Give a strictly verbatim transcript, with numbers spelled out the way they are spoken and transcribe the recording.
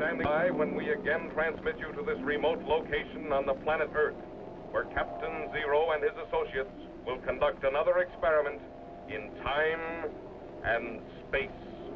standing by when we again transmit you to this remote location on the planet Earth, where Captain Zero and his associates will conduct another experiment in time and space.